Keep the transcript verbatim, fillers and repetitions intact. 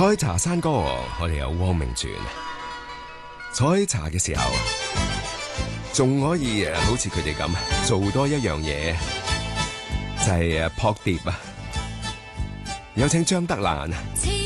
坐喺茶山歌，我哋有汪明荃。坐喺茶嘅時候，仲可以誒，好似佢哋咁做多一樣嘢，就係誒撲碟啊！有請張德蘭。